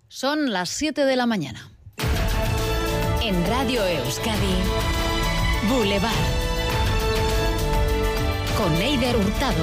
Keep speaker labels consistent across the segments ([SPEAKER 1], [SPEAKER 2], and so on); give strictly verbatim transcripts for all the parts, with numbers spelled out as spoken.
[SPEAKER 1] Son las siete de la mañana.
[SPEAKER 2] En Radio Euskadi, Boulevard. Con Eider Hurtado.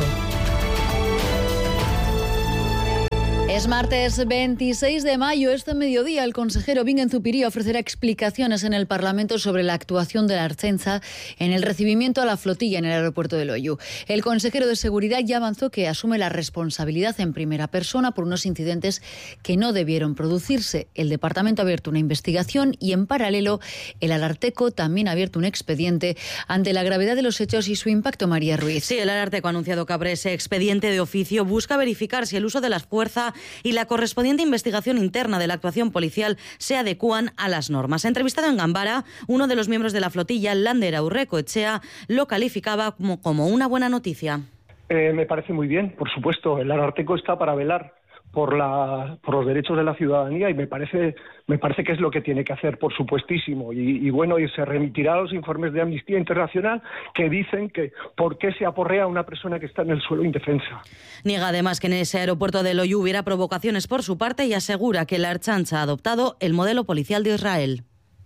[SPEAKER 1] Es martes veintiséis de mayo. Este mediodía el consejero Bingen Zupiria ofrecerá explicaciones en el Parlamento sobre la actuación de la Ertzaintza en el recibimiento a la flotilla en el aeropuerto de Loiu. El consejero de Seguridad ya avanzó que asume la responsabilidad en primera persona por unos incidentes que no debieron producirse. El departamento ha abierto una investigación y en paralelo el Ararteko también ha abierto un expediente ante la gravedad de los hechos y su impacto. María Ruiz.
[SPEAKER 3] Sí, el Ararteko ha anunciado que abre ese expediente de oficio. Busca verificar si el uso de la fuerza y la correspondiente investigación interna de la actuación policial se adecúan a las normas. Entrevistado en Gambara, uno de los miembros de la flotilla, Lander Aurrekoetxea, lo calificaba como, como una buena noticia.
[SPEAKER 4] Eh, me parece muy bien, por supuesto. El Ararteko está para velar por, la, por los derechos de la ciudadanía y me parece, me parece que es lo que tiene que hacer, por supuestísimo. Y, y bueno, y se remitirá a los informes de Amnistía Internacional que dicen que por qué se aporrea a una persona que está en el suelo indefensa.
[SPEAKER 3] Niega además que en ese aeropuerto de Loiu hubiera provocaciones por su parte y asegura que la Ertzaintza ha adoptado el modelo policial de Israel.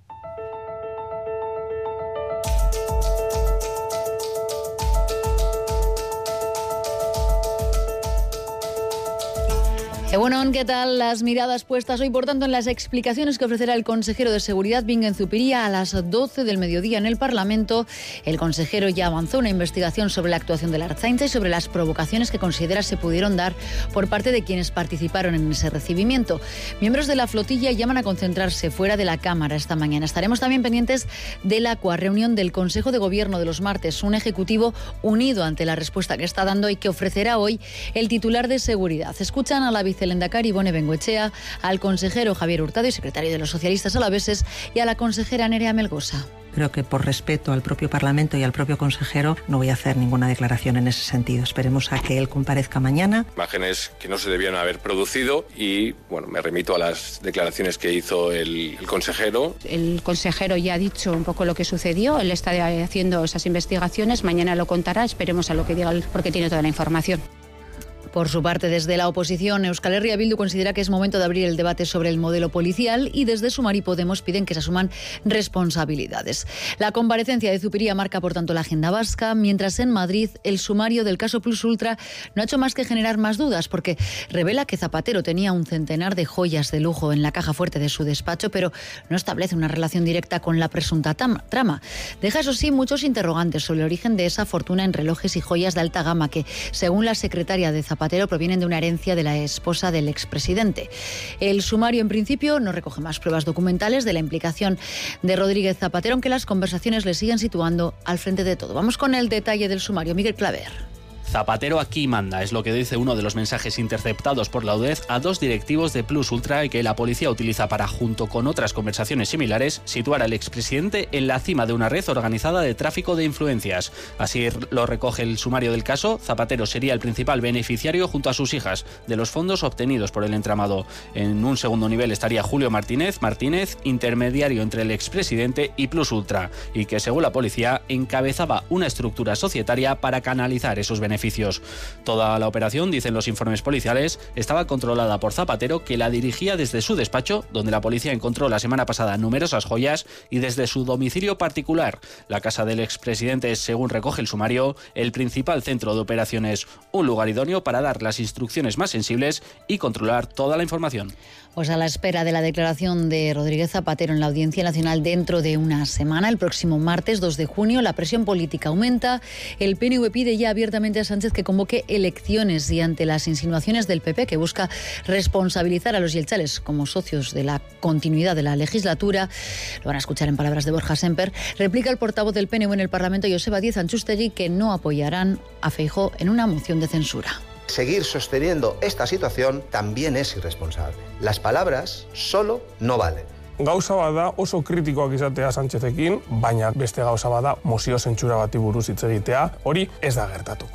[SPEAKER 1] Egunon, ¿qué tal? Las miradas puestas hoy, por tanto, en las explicaciones que ofrecerá el consejero de Seguridad, Bingen Zupiria, a las doce del mediodía en el Parlamento. El consejero ya avanzó una investigación sobre la actuación de la Ertzaintza y sobre las provocaciones que considera se pudieron dar por parte de quienes participaron en ese recibimiento. Miembros de la flotilla llaman a concentrarse fuera de la Cámara esta mañana. Estaremos también pendientes de la cuarreunión del Consejo de Gobierno de los martes, un ejecutivo unido ante la respuesta que está dando y que ofrecerá hoy el titular de Seguridad. Escuchan a la vice el Lehendakari Ibone Bengoechea, al consejero Javier Hurtado y secretario de los socialistas alaveses y a la consejera Nerea Melgosa.
[SPEAKER 5] Creo que por respeto al propio Parlamento y al propio consejero no voy a hacer ninguna declaración en ese sentido. Esperemos a que él comparezca mañana.
[SPEAKER 6] Imágenes que no se debieron haber producido y bueno, me remito a las declaraciones que hizo el, el consejero.
[SPEAKER 7] El consejero ya ha dicho un poco lo que sucedió, él está haciendo esas investigaciones, mañana lo contará, esperemos a lo que diga porque tiene toda la información.
[SPEAKER 1] Por su parte, desde la oposición, Euskal Herria Bildu considera que es momento de abrir el debate sobre el modelo policial y desde Sumar y Podemos piden que se asuman responsabilidades. La comparecencia de Zupiria marca, por tanto, la agenda vasca, mientras en Madrid el sumario del caso Plus Ultra no ha hecho más que generar más dudas porque revela que Zapatero tenía un centenar de joyas de lujo en la caja fuerte de su despacho, pero no establece una relación directa con la presunta trama. Deja, eso sí, muchos interrogantes sobre el origen de esa fortuna en relojes y joyas de alta gama que, según la secretaria de Zapatero, Zapatero provienen de una herencia de la esposa del expresidente. El sumario, en principio, no recoge más pruebas documentales de la implicación de Rodríguez Zapatero, aunque las conversaciones le siguen situando al frente de todo. Vamos con el detalle del sumario. Miguel Claver.
[SPEAKER 8] Zapatero aquí manda, es lo que dice uno de los mensajes interceptados por la U D E Z a dos directivos de Plus Ultra y que la policía utiliza para, junto con otras conversaciones similares, situar al expresidente en la cima de una red organizada de tráfico de influencias. Así lo recoge el sumario del caso. Zapatero sería el principal beneficiario junto a sus hijas de los fondos obtenidos por el entramado. En un segundo nivel estaría Julio Martínez, Martínez, intermediario entre el expresidente y Plus Ultra, y que, según la policía, encabezaba una estructura societaria para canalizar esos beneficios. Toda la operación, dicen los informes policiales, estaba controlada por Zapatero, que la dirigía desde su despacho, donde la policía encontró la semana pasada numerosas joyas, y desde su domicilio particular. La casa del expresidente es, según recoge el sumario, el principal centro de operaciones, un lugar idóneo para dar las instrucciones más sensibles y controlar toda la información.
[SPEAKER 1] Pues a la espera de la declaración de Rodríguez Zapatero en la Audiencia Nacional dentro de una semana, el próximo martes dos de junio, la presión política aumenta. El P N V pide ya abiertamente a Sánchez que convoque elecciones y ante las insinuaciones del P P, que busca responsabilizar a los jeltzales como socios de la continuidad de la legislatura, lo van a escuchar en palabras de Borja Semper, replica el portavoz del P N V en el Parlamento, Joseba Díez Antxustegi, que no apoyarán a Feijóo en una moción de censura.
[SPEAKER 9] Seguir sosteniendo esta situación también es irresponsable. Las palabras solo no valen.
[SPEAKER 10] Gauza bada oso kritikoak izatea Sánchezekin, baina beste gauza bada mozio zentsura bati buruz hitz egitea, hori ez da gertatuko.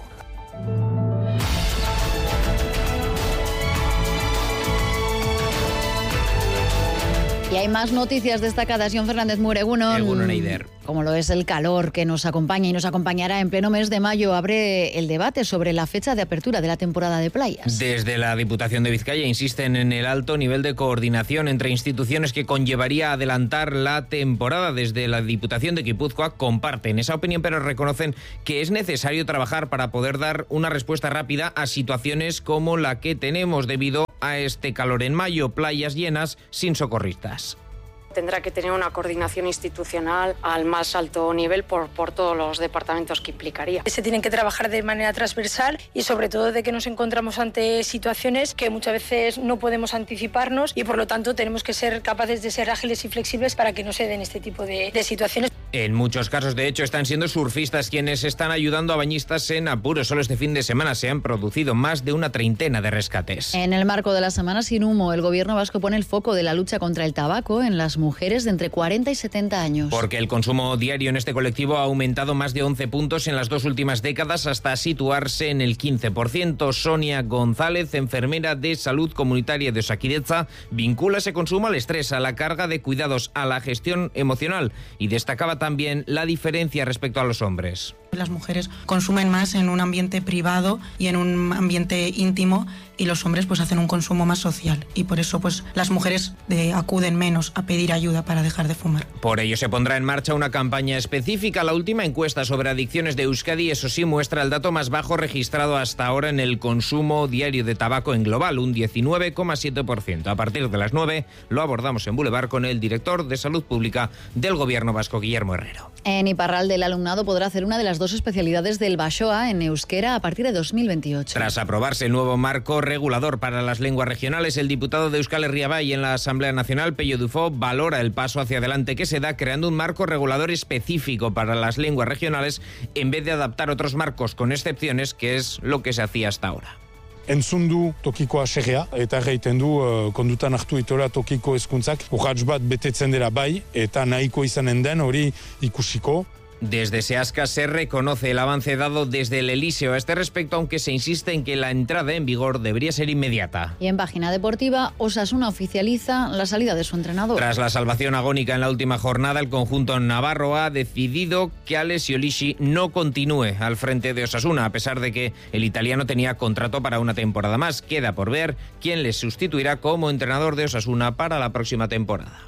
[SPEAKER 1] Y hay más noticias destacadas. John Fernández Mure, Egunon.
[SPEAKER 11] Egunon, Eider.
[SPEAKER 1] Como lo es el calor que nos acompaña y nos acompañará en pleno mes de mayo, abre el debate sobre la fecha de apertura de la temporada de playas.
[SPEAKER 11] Desde la Diputación de Vizcaya insisten en el alto nivel de coordinación entre instituciones que conllevaría adelantar la temporada. Desde la Diputación de Guipúzcoa comparten esa opinión, pero reconocen que es necesario trabajar para poder dar una respuesta rápida a situaciones como la que tenemos debido a este calor en mayo, playas llenas sin socorristas.
[SPEAKER 12] Tendrá que tener una coordinación institucional al más alto nivel por, por todos los departamentos que implicaría.
[SPEAKER 13] Se tienen que trabajar de manera transversal y sobre todo de que nos encontramos ante situaciones que muchas veces no podemos anticiparnos y por lo tanto tenemos que ser capaces de ser ágiles y flexibles para que no se den este tipo de, de situaciones.
[SPEAKER 11] En muchos casos, de hecho, están siendo surfistas quienes están ayudando a bañistas en apuros. Solo este fin de semana se han producido más de una treintena de rescates.
[SPEAKER 1] En el marco de la Semana Sin Humo, el gobierno vasco pone el foco de la lucha contra el tabaco en las mujeres de entre cuarenta y setenta años.
[SPEAKER 11] Porque el consumo diario en este colectivo ha aumentado más de once puntos en las dos últimas décadas hasta situarse en el quince por ciento. Sonia González, enfermera de salud comunitaria de Osakidetza, vincula ese consumo al estrés, a la carga de cuidados, a la gestión emocional y destacaba también la diferencia respecto a los hombres.
[SPEAKER 14] Las mujeres consumen más en un ambiente privado y en un ambiente íntimo y los hombres pues hacen un consumo más social y por eso pues las mujeres eh, acuden menos a pedir ayuda para dejar de fumar.
[SPEAKER 11] Por ello se pondrá en marcha una campaña específica. La última encuesta sobre adicciones de Euskadi, eso sí, muestra el dato más bajo registrado hasta ahora en el consumo diario de tabaco en global, un diecinueve coma siete por ciento. A partir de las nueve lo abordamos en Boulevard con el director de Salud Pública del Gobierno vasco, Guillermo Herrero.
[SPEAKER 1] En Iparralde el alumnado podrá hacer una de las dos especialidades del Bashoa en euskera a partir de dos mil veintiocho.
[SPEAKER 11] Tras aprobarse el nuevo marco regulador para las lenguas regionales, el diputado de Euskal Herria Bai en la Asamblea Nacional, Pello Dufó, valora el paso hacia adelante que se da creando un marco regulador específico para las lenguas regionales en vez de adaptar otros marcos con excepciones, que es lo que se hacía hasta ahora.
[SPEAKER 15] Entzun du tokikoa segea, eta erraiten du uh, kondutan hartu itola tokiko hezkuntzak urrats bat betetzen dela bai, eta nahiko izanen den hori ikusiko.
[SPEAKER 11] Desde Seasca se reconoce el avance dado desde el Elíseo a este respecto, aunque se insiste en que la entrada en vigor debería ser inmediata.
[SPEAKER 1] Y en página deportiva, Osasuna oficializa la salida de su entrenador.
[SPEAKER 11] Tras la salvación agónica en la última jornada, el conjunto navarro ha decidido que Alessio Lisci no continúe al frente de Osasuna, a pesar de que el italiano tenía contrato para una temporada más. Queda por ver quién le sustituirá como entrenador de Osasuna para la próxima temporada.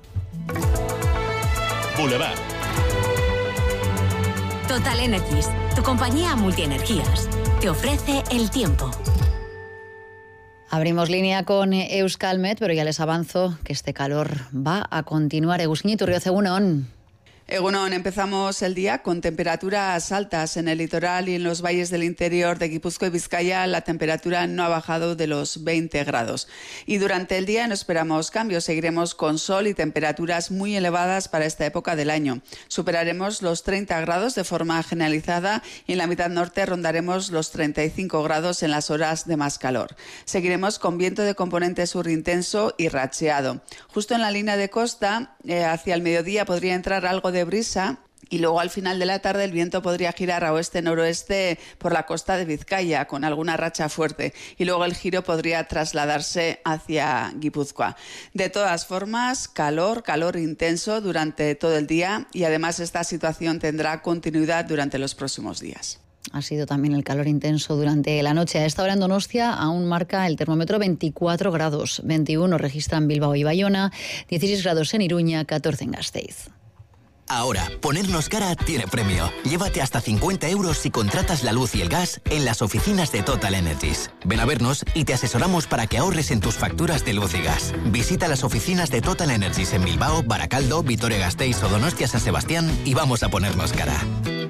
[SPEAKER 2] Boulevard. Total Energies, tu compañía multienergías, te ofrece el tiempo.
[SPEAKER 1] Abrimos línea con Euskalmet, pero ya les avanzo que este calor va a continuar. Egusquiñi Turrioz, egunon.
[SPEAKER 16] Egunon, empezamos el día con temperaturas altas en el litoral y en los valles del interior de Guipúzcoa y Vizcaya. La temperatura no ha bajado de los veinte grados. Y durante el día no esperamos cambios. Seguiremos con sol y temperaturas muy elevadas para esta época del año. Superaremos los treinta grados de forma generalizada y en la mitad norte rondaremos los treinta y cinco grados en las horas de más calor. Seguiremos con viento de componente sur intenso y racheado. Justo en la línea de costa, eh, hacia el mediodía podría entrar algo de de brisa y luego al final de la tarde el viento podría girar a oeste-noroeste por la costa de Vizcaya con alguna racha fuerte y luego el giro podría trasladarse hacia Guipúzcoa. De todas formas, calor, calor intenso durante todo el día y además esta situación tendrá continuidad durante los próximos días.
[SPEAKER 1] Ha sido también el calor intenso durante la noche. A esta hora en Donostia aún marca el termómetro veinticuatro grados, veintiuno registran Bilbao y Bayona, dieciséis grados en Iruña, catorce en Gasteiz.
[SPEAKER 17] Ahora, ponernos cara tiene premio. Llévate hasta cincuenta euros si contratas la luz y el gas en las oficinas de Total Energies. Ven a vernos y te asesoramos para que ahorres en tus facturas de luz y gas. Visita las oficinas de Total Energies en Bilbao, Baracaldo, Vitoria-Gasteiz o Donostia-San Sebastián y vamos a ponernos cara.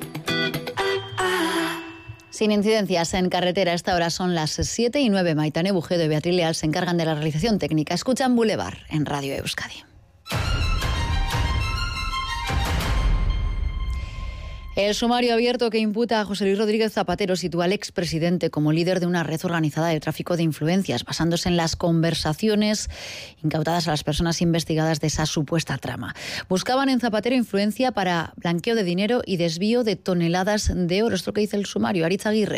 [SPEAKER 1] Sin incidencias en carretera, a esta hora son las siete y nueve. Maitane Bujedo y Beatriz Leal se encargan de la realización técnica. Escuchan Boulevard en Radio Euskadi. El sumario abierto que imputa a José Luis Rodríguez Zapatero sitúa al expresidente como líder de una red organizada de tráfico de influencias, basándose en las conversaciones incautadas a las personas investigadas de esa supuesta trama. Buscaban en Zapatero influencia para blanqueo de dinero y desvío de toneladas de oro. Esto que dice el sumario. Aritz Aguirre.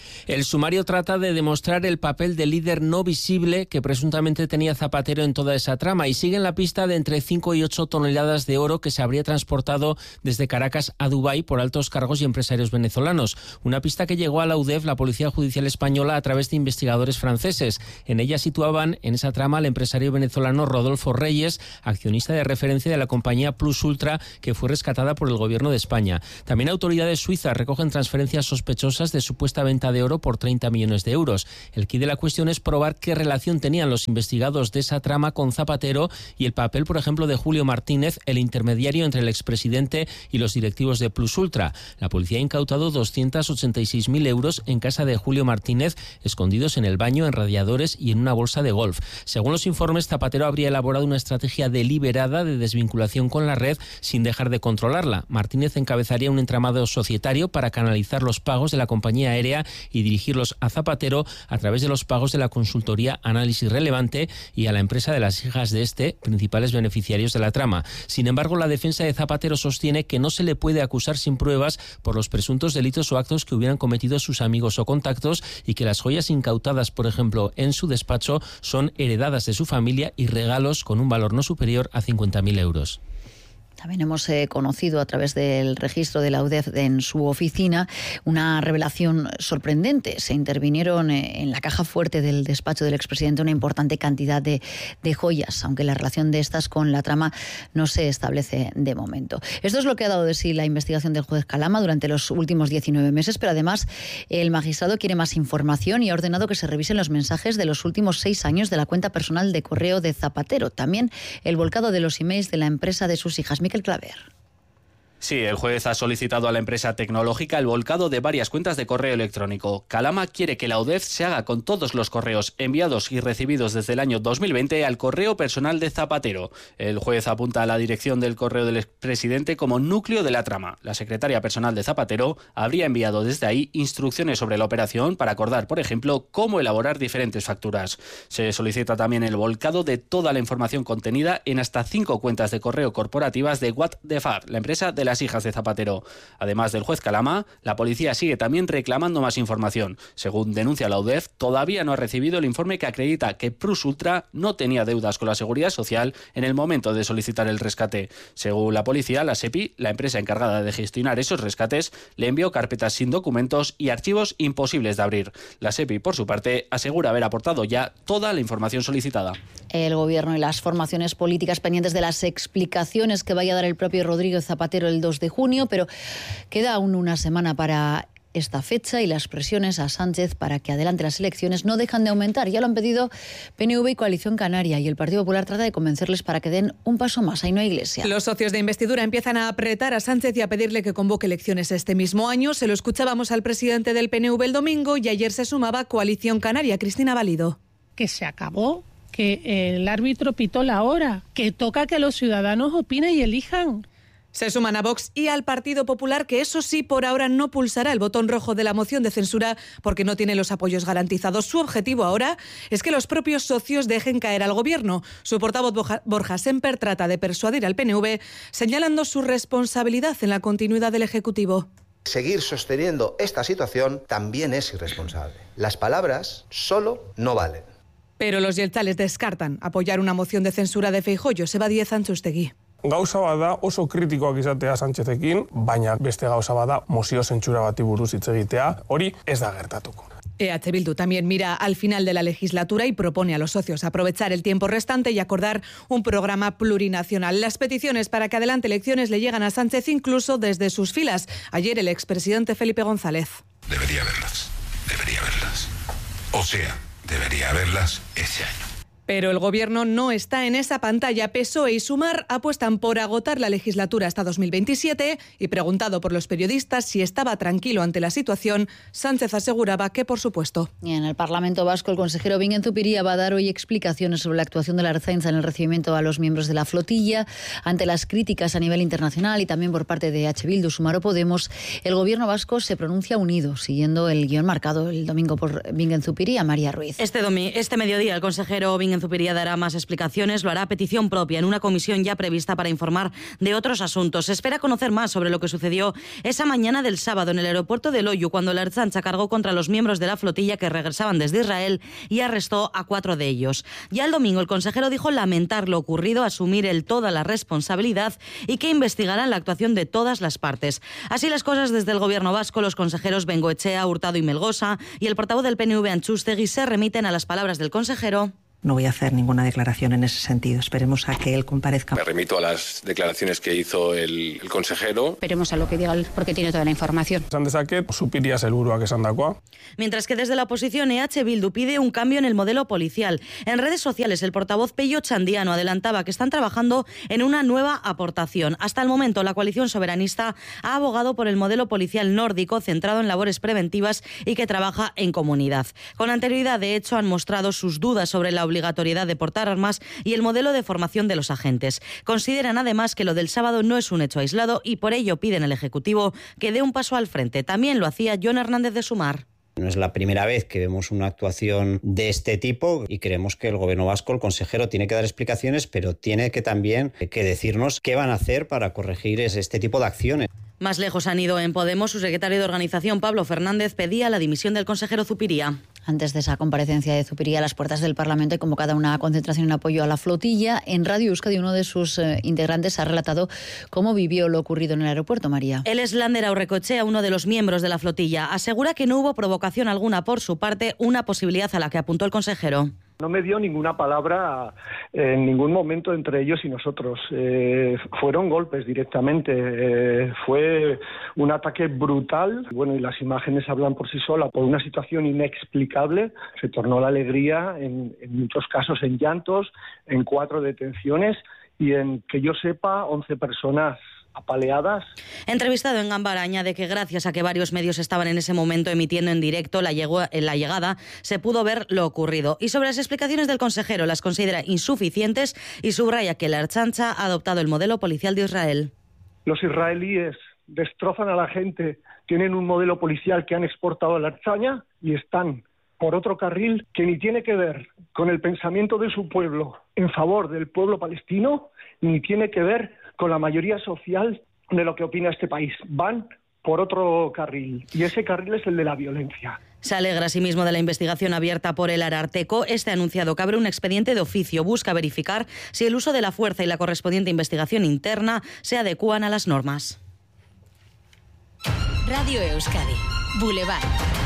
[SPEAKER 18] El sumario trata de demostrar el papel de líder no visible que presuntamente tenía Zapatero en toda esa trama y sigue en la pista de entre cinco y ocho toneladas de oro que se habría transportado desde Caracas a Dubái por altos cargos y empresarios venezolanos. Una pista que llegó a la U D E F, la Policía Judicial Española, a través de investigadores franceses. En ella situaban en esa trama al empresario venezolano Rodolfo Reyes, accionista de referencia de la compañía Plus Ultra, que fue rescatada por el gobierno de España. También autoridades suizas recogen transferencias sospechosas de supuesta venta de oro por treinta millones de euros. El quid de la cuestión es probar qué relación tenían los investigados de esa trama con Zapatero y el papel, por ejemplo, de Julio Martínez, el intermediario entre el expresidente y los directivos de Plus Ultra. La policía ha incautado doscientos ochenta y seis mil euros en casa de Julio Martínez, escondidos en el baño, en radiadores y en una bolsa de golf. Según los informes, Zapatero habría elaborado una estrategia deliberada de desvinculación con la red sin dejar de controlarla. Martínez encabezaría un entramado societario para canalizar los pagos de la compañía aérea y dirigirlos a Zapatero a través de los pagos de la consultoría Análisis Relevante y a la empresa de las hijas de este, principales beneficiarios de la trama. Sin embargo, la defensa de Zapatero sostiene que no se le puede acusar sin pruebas por los presuntos delitos o actos que hubieran cometido sus amigos o contactos y que las joyas incautadas, por ejemplo, en su despacho, son heredadas de su familia y regalos con un valor no superior a cincuenta mil euros.
[SPEAKER 1] También hemos eh, conocido a través del registro de la U D E F en su oficina una revelación sorprendente. Se intervinieron eh, en la caja fuerte del despacho del expresidente una importante cantidad de, de joyas, aunque la relación de estas con la trama no se establece de momento. Esto es lo que ha dado de sí la investigación del juez Calama durante los últimos diecinueve meses, pero además el magistrado quiere más información y ha ordenado que se revisen los mensajes de los últimos seis años de la cuenta personal de correo de Zapatero. También el volcado de los emails de la empresa de sus hijas. Miquel Claver.
[SPEAKER 8] Sí, el juez ha solicitado a la empresa tecnológica el volcado de varias cuentas de correo electrónico. Calama quiere que la U D E F se haga con todos los correos enviados y recibidos desde el año dos mil veinte al correo personal de Zapatero. El juez apunta a la dirección del correo del expresidente como núcleo de la trama. La secretaria personal de Zapatero habría enviado desde ahí instrucciones sobre la operación para acordar, por ejemplo, cómo elaborar diferentes facturas. Se solicita también el volcado de toda la información contenida en hasta cinco cuentas de correo corporativas de What the Fuck, la empresa de las hijas de Zapatero. Además del juez Calama, la policía sigue también reclamando más información. Según denuncia la U D E F, todavía no ha recibido el informe que acredita que Plus Ultra no tenía deudas con la Seguridad Social en el momento de solicitar el rescate. Según la policía, la SEPI, la empresa encargada de gestionar esos rescates, le envió carpetas sin documentos y archivos imposibles de abrir. La SEPI, por su parte, asegura haber aportado ya toda la información solicitada.
[SPEAKER 1] El Gobierno y las formaciones políticas pendientes de las explicaciones que vaya a dar el propio Rodrigo Zapatero el dos de junio, pero queda aún una semana para esta fecha y las presiones a Sánchez para que adelante las elecciones no dejan de aumentar. Ya lo han pedido P N V y Coalición Canaria y el Partido Popular trata de convencerles para que den un paso más. Ahí no hay Iglesia.
[SPEAKER 19] Los socios de investidura empiezan a apretar a Sánchez y a pedirle que convoque elecciones este mismo año. Se lo escuchábamos al presidente del P N V el domingo y ayer se sumaba Coalición Canaria. Cristina Valido.
[SPEAKER 20] Que se acabó, que el árbitro pitó la hora, que toca que los ciudadanos opinen y elijan.
[SPEAKER 19] Se suman a Vox y al Partido Popular, que eso sí, por ahora no pulsará el botón rojo de la moción de censura porque no tiene los apoyos garantizados. Su objetivo ahora es que los propios socios dejen caer al Gobierno. Su portavoz Borja Semper trata de persuadir al P N V, señalando su responsabilidad en la continuidad del Ejecutivo.
[SPEAKER 9] Seguir sosteniendo esta situación también es irresponsable. Las palabras solo no valen.
[SPEAKER 19] Pero los jeltzales descartan apoyar una moción de censura de Feijóo. Joseba Díez Antxustegi.
[SPEAKER 10] Gauza bada oso kritikoak izatea Sánchezekin, baina beste gauza bada mozio zentsura bati buruz hitz egitea, hori ez da gertatuko.
[SPEAKER 19] E H Bildu también mira al final de la legislatura y propone a los socios aprovechar el tiempo restante y acordar un programa plurinacional. Las peticiones para que adelante elecciones le llegan a Sánchez incluso desde sus filas. Ayer el expresidente Felipe González.
[SPEAKER 21] Debería verlas, debería verlas. O sea, debería haberlas ese año.
[SPEAKER 19] Pero el Gobierno no está en esa pantalla. P S O E y Sumar apuestan por agotar la legislatura hasta dos mil veintisiete y preguntado por los periodistas si estaba tranquilo ante la situación, Sánchez aseguraba que por supuesto.
[SPEAKER 1] Y en el Parlamento Vasco, el consejero Bingen Zupiria va a dar hoy explicaciones sobre la actuación de la Ertzaintza en el recibimiento a los miembros de la flotilla. Ante las críticas a nivel internacional y también por parte de H. Bildu, Sumar o Podemos, el Gobierno vasco se pronuncia unido, siguiendo el guión marcado el domingo por Bingen Zupiria. María Ruiz.
[SPEAKER 3] Este, domi- este mediodía el consejero Bingen en Zupiría dará más explicaciones. Lo hará a petición propia en una comisión ya prevista para informar de otros asuntos. Se espera conocer más sobre lo que sucedió esa mañana del sábado en el aeropuerto de Loiu, cuando la Ertzaintza cargó contra los miembros de la flotilla que regresaban desde Israel y arrestó a cuatro de ellos. Ya el domingo el consejero dijo lamentar lo ocurrido, asumir el toda la responsabilidad y que investigarán la actuación de todas las partes. Así las cosas, desde el gobierno vasco, los consejeros Bengoechea, Hurtado y Melgosa y el portavoz del P N V, Antxustegi, se remiten a las palabras del consejero.
[SPEAKER 5] No voy a hacer ninguna declaración en ese sentido. Esperemos a que él comparezca.
[SPEAKER 6] Me remito a las declaraciones que hizo el, el consejero.
[SPEAKER 7] Esperemos a lo que diga él, porque tiene toda la información.
[SPEAKER 10] Esan dezaket, Zupiria helburuak esandakoa.
[SPEAKER 3] Mientras que desde la oposición E H Bildu pide un cambio en el modelo policial. En redes sociales el portavoz Pello Chandiano adelantaba que están trabajando en una nueva aportación. Hasta el momento la coalición soberanista ha abogado por el modelo policial nórdico centrado en labores preventivas y que trabaja en comunidad. Con anterioridad, de hecho, han mostrado sus dudas sobre la obligatoriedad de portar armas y el modelo de formación de los agentes. Consideran además que lo del sábado no es un hecho aislado y por ello piden al Ejecutivo que dé un paso al frente. También lo hacía Jon Hernández de Sumar.
[SPEAKER 4] No es la primera vez que vemos una actuación de este tipo y creemos que el Gobierno vasco, el consejero, tiene que dar explicaciones, pero tiene que también que decirnos qué van a hacer para corregir este tipo de acciones.
[SPEAKER 3] Más lejos han ido en Podemos. Su secretario de organización, Pablo Fernández, pedía la dimisión del consejero Zupiria.
[SPEAKER 1] Antes de esa comparecencia de Zupiria a las puertas del Parlamento, hay convocada una concentración en apoyo a la flotilla. En Radio Euskadi, uno de sus eh, integrantes ha relatado cómo vivió lo ocurrido en el aeropuerto, María.
[SPEAKER 3] Él es Lander Aurrecochea, uno de los miembros de la flotilla. Asegura que no hubo provocación alguna por su parte, una posibilidad a la que apuntó el consejero.
[SPEAKER 22] No me dio ninguna palabra en ningún momento entre ellos y nosotros. Eh, fueron golpes directamente. Eh, fue un ataque brutal. Bueno, y las imágenes hablan por sí solas. Por una situación inexplicable se tornó la alegría en, en muchos casos en llantos, en cuatro detenciones y en, que yo sepa, once personas apaleadas.
[SPEAKER 3] Entrevistado en Gambara, añade que gracias a que varios medios estaban en ese momento emitiendo en directo la, llegó, la llegada, se pudo ver lo ocurrido. Y sobre las explicaciones del consejero, las considera insuficientes y subraya que la Ertzaintza ha adoptado el modelo policial de Israel.
[SPEAKER 22] Los israelíes destrozan a la gente, tienen un modelo policial que han exportado a la Ertzaintza y están por otro carril que ni tiene que ver con el pensamiento de su pueblo en favor del pueblo palestino, ni tiene que ver con la mayoría social de lo que opina este país. Van por otro carril, y ese carril es el de la violencia.
[SPEAKER 3] Se alegra asimismo de la investigación abierta por el Ararteko. Este ha anunciado que abre un expediente de oficio. Busca verificar si el uso de la fuerza y la correspondiente investigación interna se adecúan a las normas.
[SPEAKER 2] Radio Euskadi, Boulevard.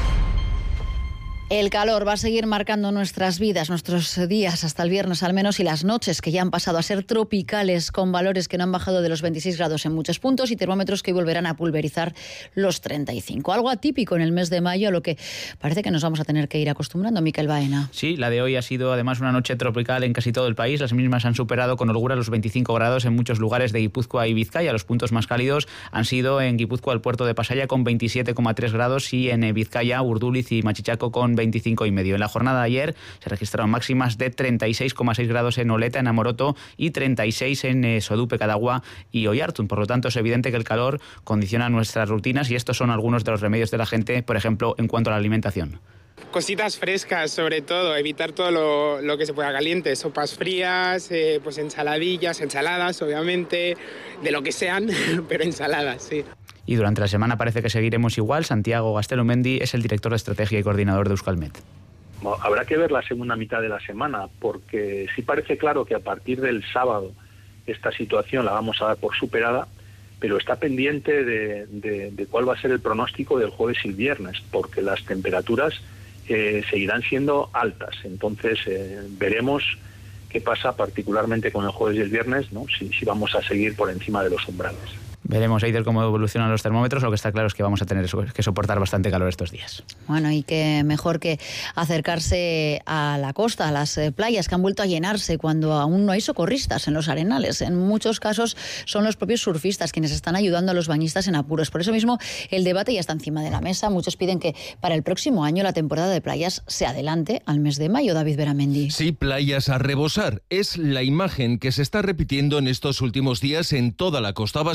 [SPEAKER 1] El calor va a seguir marcando nuestras vidas, nuestros días hasta el viernes al menos, y las noches que ya han pasado a ser tropicales, con valores que no han bajado de los veintiséis grados en muchos puntos y termómetros que volverán a pulverizar los treinta y cinco. Algo atípico en el mes de mayo, a lo que parece que nos vamos a tener que ir acostumbrando. Miquel Baena.
[SPEAKER 23] Sí, la de hoy ha sido además una noche tropical en casi todo el país. Las mismas han superado con holgura los veinticinco grados en muchos lugares de Guipúzcoa y Vizcaya. Los puntos más cálidos han sido en Guipúzcoa el puerto de Pasaya con veintisiete coma tres grados y en Vizcaya, Urduliz y Machichaco con veinticinco y medio. En la jornada de ayer se registraron máximas de treinta y seis coma seis grados en Oleta, en Amoroto, y treinta y seis en eh, Sodupe, Cadagua y Oiartzun. Por lo tanto, es evidente que el calor condiciona nuestras rutinas y estos son algunos de los remedios de la gente, por ejemplo, en cuanto a la alimentación.
[SPEAKER 24] Cositas frescas, sobre todo, evitar todo lo, lo que se pueda caliente, sopas frías, eh, pues ensaladillas, ensaladas, obviamente, de lo que sean, pero ensaladas, sí.
[SPEAKER 23] Y durante la semana parece que seguiremos igual. Santiago Gastelumendi es el director de estrategia y coordinador de Euskalmet.
[SPEAKER 25] Habrá que ver la segunda mitad de la semana, porque sí parece claro que a partir del sábado esta situación la vamos a dar por superada, pero está pendiente de, de, de cuál va a ser el pronóstico del jueves y el viernes, porque las temperaturas eh, seguirán siendo altas. Entonces eh, veremos qué pasa particularmente con el jueves y el viernes, ¿no? Si, si vamos a seguir por encima de los umbrales.
[SPEAKER 23] Veremos, Eider, cómo evolucionan los termómetros. Lo que está claro es que vamos a tener que soportar bastante calor estos días.
[SPEAKER 1] Bueno, y que mejor que acercarse a la costa, a las playas que han vuelto a llenarse cuando aún no hay socorristas en los arenales. En muchos casos son los propios surfistas quienes están ayudando a los bañistas en apuros. Por eso mismo el debate ya está encima de la mesa. Muchos piden que para el próximo año la temporada de playas se adelante al mes de mayo. David Beramendi.
[SPEAKER 26] Sí, playas a rebosar. Es la imagen que se está repitiendo en estos últimos días en toda la costa vasca,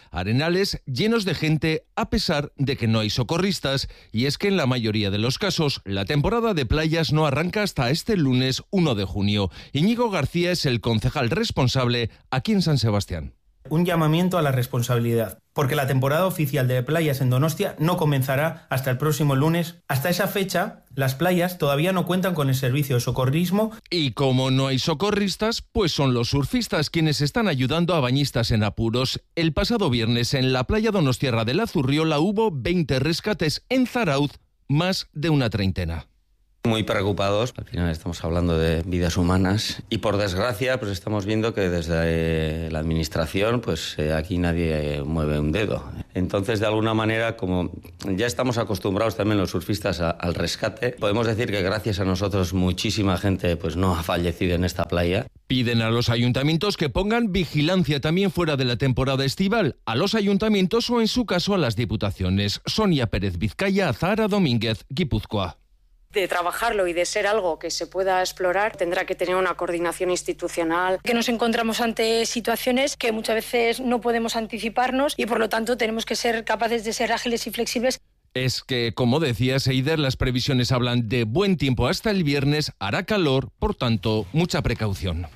[SPEAKER 11] arenales llenos de gente a pesar de que no hay socorristas. Y es que en la mayoría de los casos, la temporada de playas no arranca hasta este lunes uno de junio. Íñigo García es el concejal responsable aquí en San Sebastián.
[SPEAKER 12] Un llamamiento a la responsabilidad, porque la temporada oficial de playas en Donostia no comenzará hasta el próximo lunes. Hasta esa fecha, las playas todavía no cuentan con el servicio de socorrismo.
[SPEAKER 11] Y como no hay socorristas, pues son los surfistas quienes están ayudando a bañistas en apuros. El pasado viernes en la playa donostiarra de la Zurriola hubo veinte rescates, en Zarauz más de una treintena.
[SPEAKER 13] Muy preocupados, al final estamos hablando de vidas humanas y por desgracia pues estamos viendo que desde la administración pues eh, aquí nadie mueve un dedo. Entonces de alguna manera, como ya estamos acostumbrados también los surfistas a, al rescate, podemos decir que gracias a nosotros muchísima gente pues no ha fallecido en esta playa.
[SPEAKER 11] Piden a los ayuntamientos que pongan vigilancia también fuera de la temporada estival, a los ayuntamientos o en su caso a las diputaciones. Sonia Pérez Vizcaya, Zahara Domínguez, Guipúzcoa.
[SPEAKER 14] De trabajarlo y de ser algo que se pueda explorar, tendrá que tener una coordinación institucional. Que nos encontramos ante situaciones que muchas veces no podemos anticiparnos y por lo tanto tenemos que ser capaces de ser ágiles y flexibles.
[SPEAKER 11] Es que, como decía Seider, las previsiones hablan de buen tiempo hasta el viernes, hará calor, por tanto, mucha precaución.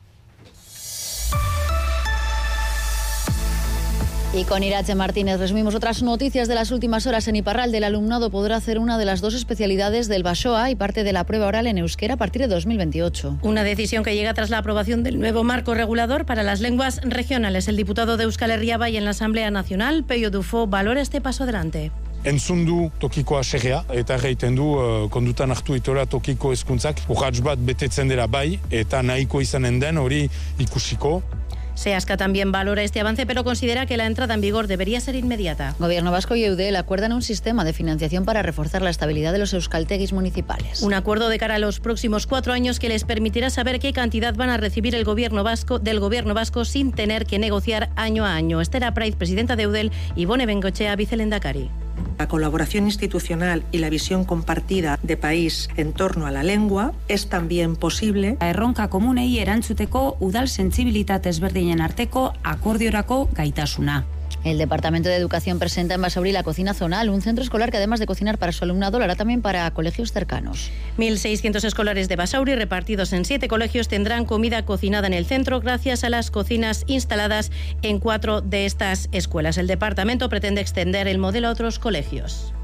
[SPEAKER 1] Y con Irache Martínez resumimos otras noticias de las últimas horas. En Iparralde, el alumnado podrá hacer una de las dos especialidades del Basoa y parte de la prueba oral en euskera a partir de dos mil veintiocho.
[SPEAKER 15] Una decisión que llega tras la aprobación del nuevo marco regulador para las lenguas regionales. El diputado de Euskal Herria Bai en la Asamblea Nacional, Peio Dufo, valora este paso adelante.
[SPEAKER 26] Entzun du tokikoa segea eta egiten du uh, kondutan hartu itola tokiko hezkuntzak urrats bat betetzen dela bai eta nahiko izanen den hori ikusiko.
[SPEAKER 15] Seasca también valora este avance, pero considera que la entrada en vigor debería ser inmediata.
[SPEAKER 1] Gobierno vasco y Eudel acuerdan un sistema de financiación para reforzar la estabilidad de los euskaltegis municipales.
[SPEAKER 15] Un acuerdo de cara a los próximos cuatro años que les permitirá saber qué cantidad van a recibir el gobierno vasco del gobierno vasco sin tener que negociar año a año. Esther Apraiz, presidenta de Eudel, y Bone Bengochea, vicelendakari.
[SPEAKER 5] La colaboración institucional y la visión compartida de país en torno a la lengua es también posible.
[SPEAKER 27] Erronka komunei erantzuteko udal sentsibilitate ezberdinen arteko akordiorako gaitasuna.
[SPEAKER 1] El Departamento de Educación presenta en Basauri la cocina zonal, un centro escolar que además de cocinar para su alumnado, lo hará también para colegios cercanos.
[SPEAKER 15] mil seiscientos escolares de Basauri, repartidos en siete colegios, tendrán comida cocinada en el centro gracias a las cocinas instaladas en cuatro de estas escuelas. El departamento pretende extender el modelo a otros colegios.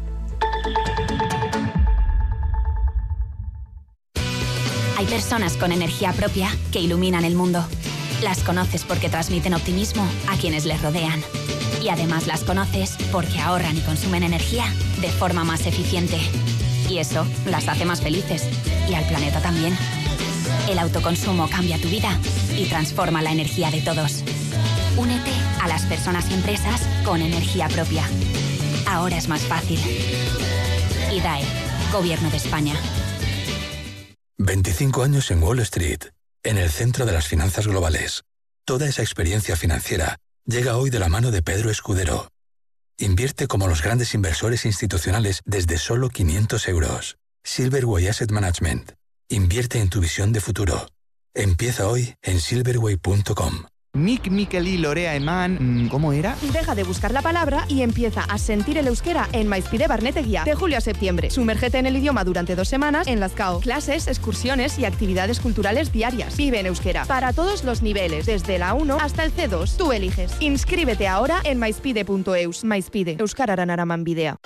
[SPEAKER 2] Hay personas con energía propia que iluminan el mundo. Las conoces porque transmiten optimismo a quienes les rodean. Y además las conoces porque ahorran y consumen energía de forma más eficiente. Y eso las hace más felices. Y al planeta también. El autoconsumo cambia tu vida y transforma la energía de todos. Únete a las personas y empresas con energía propia. Ahora es más fácil. I D A E, Gobierno de España.
[SPEAKER 21] veinticinco años en Wall Street, en el centro de las finanzas globales. Toda esa experiencia financiera llega hoy de la mano de Pedro Escudero. Invierte como los grandes inversores institucionales desde solo quinientos euros. Silverway Asset Management. Invierte en tu visión de futuro. Empieza hoy en silverway punto com.
[SPEAKER 28] Nik Mikeli Lorea Eman, ¿cómo era?
[SPEAKER 29] Deja de buscar la palabra y empieza a sentir el euskera en Maizpide Barnetegia de julio a septiembre. Sumérgete en el idioma durante dos semanas en las C A O. Clases, excursiones y actividades culturales diarias. Vive en euskera para todos los niveles, desde la uno hasta el C dos. Tú eliges. Inscríbete ahora en maizpide punto eus. Maizpide, euskararen araman bidea.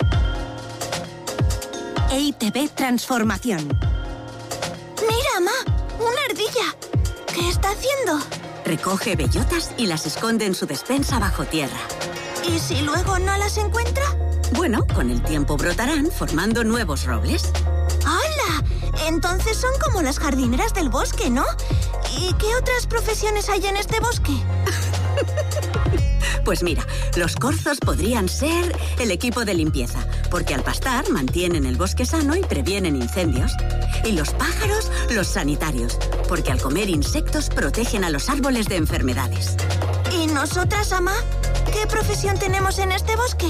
[SPEAKER 30] E I T B Transformación. Mira, Ma, una ardilla. ¿Qué está haciendo?
[SPEAKER 31] Recoge bellotas y las esconde en su despensa bajo tierra.
[SPEAKER 30] ¿Y si luego no las encuentra?
[SPEAKER 31] Bueno, con el tiempo brotarán formando nuevos robles.
[SPEAKER 30] ¡Hala! Entonces son como las jardineras del bosque, ¿no? ¿Y qué otras profesiones hay en este bosque?
[SPEAKER 31] Pues mira, los corzos podrían ser el equipo de limpieza, porque al pastar mantienen el bosque sano y previenen incendios. Y los pájaros, los sanitarios, porque al comer insectos protegen a los árboles de enfermedades.
[SPEAKER 30] ¿Y nosotras, Ama? ¿Qué profesión tenemos en este bosque?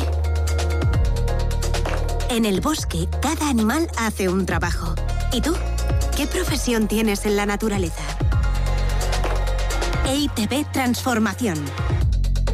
[SPEAKER 31] En el bosque, cada animal hace un trabajo. ¿Y tú? ¿Qué profesión tienes en la naturaleza?
[SPEAKER 30] E I T B Transformación.